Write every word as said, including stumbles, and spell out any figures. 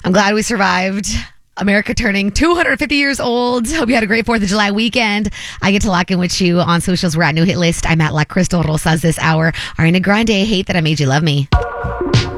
I'm glad we survived. America turning two hundred fifty years old. Hope you had a great fourth of July weekend. I get to lock in with you on socials. We're at New Hit List. I'm at La Crystal Rosas this hour. Ariana Grande, Hate That I Made You Love Me.